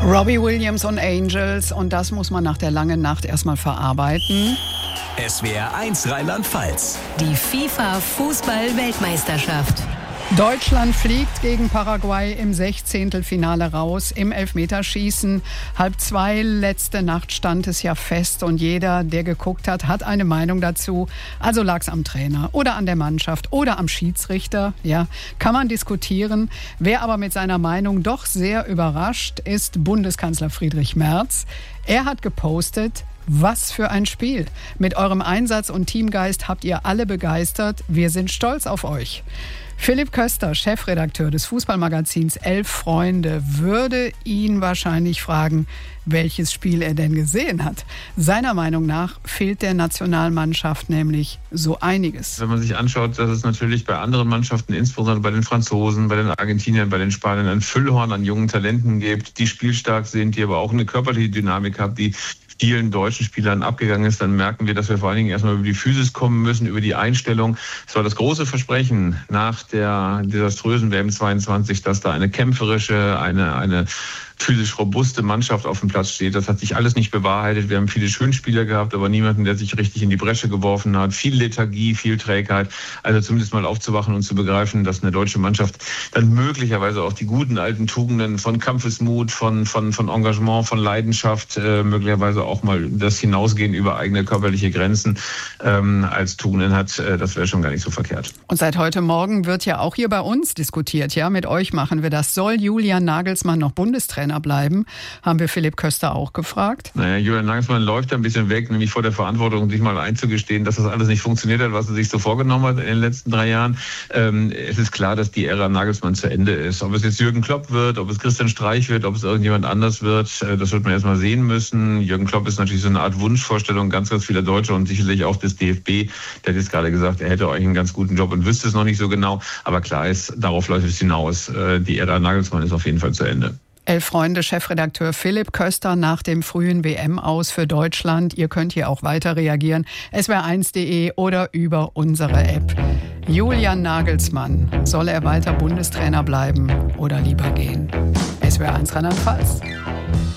Robbie Williams und Angels, und das muss man nach der langen Nacht erstmal verarbeiten. SWR 1 Rheinland-Pfalz. Die FIFA-Fußball-Weltmeisterschaft. Deutschland fliegt gegen Paraguay im 16. Finale raus, im Elfmeterschießen. 1:30, letzte Nacht stand es ja fest und jeder, der geguckt hat, hat eine Meinung dazu. Also lag es am Trainer oder an der Mannschaft oder am Schiedsrichter. Ja, kann man diskutieren. Wer aber mit seiner Meinung doch sehr überrascht, ist Bundeskanzler Friedrich Merz. Er hat gepostet: Was für ein Spiel. Mit eurem Einsatz und Teamgeist habt ihr alle begeistert. Wir sind stolz auf euch. Philipp Köster, Chefredakteur des Fußballmagazins 11 Freunde, würde ihn wahrscheinlich fragen, welches Spiel er denn gesehen hat. Seiner Meinung nach fehlt der Nationalmannschaft nämlich so einiges. Wenn man sich anschaut, dass es natürlich bei anderen Mannschaften, insbesondere bei den Franzosen, bei den Argentiniern, bei den Spaniern, ein Füllhorn an jungen Talenten gibt, die spielstark sind, die aber auch eine körperliche Dynamik haben, die vielen deutschen Spielern abgegangen ist, dann merken wir, dass wir vor allen Dingen erstmal über die Physis kommen müssen, über die Einstellung. Es war das große Versprechen nach der desaströsen WM 22, dass da eine kämpferische, eine physisch robuste Mannschaft auf dem Platz steht. Das hat sich alles nicht bewahrheitet. Wir haben viele Schönspieler gehabt, aber niemanden, der sich richtig in die Bresche geworfen hat. Viel Lethargie, viel Trägheit. Also zumindest mal aufzuwachen und zu begreifen, dass eine deutsche Mannschaft dann möglicherweise auch die guten alten Tugenden von Kampfesmut, von Engagement, von Leidenschaft, möglicherweise auch mal das Hinausgehen über eigene körperliche Grenzen als Tugenden hat. Das wäre schon gar nicht so verkehrt. Und seit heute Morgen wird ja auch hier bei uns diskutiert. Ja, mit euch machen wir das. Soll Julian Nagelsmann noch Bundestrainer bleiben? Haben wir Philipp Köster auch gefragt. Naja, Julian Nagelsmann läuft ein bisschen weg, nämlich vor der Verantwortung, sich mal einzugestehen, dass das alles nicht funktioniert hat, was er sich so vorgenommen hat in den letzten 3 Jahren. Es ist klar, dass die Ära Nagelsmann zu Ende ist. Ob es jetzt Jürgen Klopp wird, ob es Christian Streich wird, ob es irgendjemand anders wird, das wird man erst mal sehen müssen. Jürgen Klopp ist natürlich so eine Art Wunschvorstellung ganz vieler Deutscher und sicherlich auch des DFB. Der hat jetzt gerade gesagt, er hätte euch einen ganz guten Job und wüsste es noch nicht so genau. Aber klar ist, darauf läuft es hinaus. Die Ära Nagelsmann ist auf jeden Fall zu Ende. 11 Freunde, Chefredakteur Philipp Köster nach dem frühen WM-Aus für Deutschland. Ihr könnt hier auch weiter reagieren. swr1.de oder über unsere App. Julian Nagelsmann, soll er weiter Bundestrainer bleiben oder lieber gehen? SWR1 Rheinland-Pfalz.